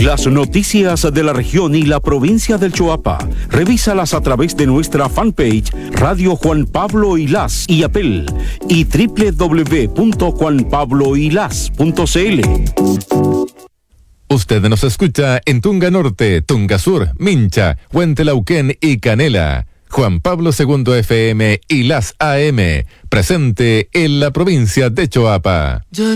Las noticias de la región y la provincia del Choapa, revísalas a través de nuestra fanpage Radio Juan Pablo Ilás y Apple y www.juanpabloilás.cl. Usted nos escucha en Tunga Norte, Tunga Sur, Mincha, Huentelauquén y Canela. Juan Pablo II FM y las AM, presente en la provincia de Choapa.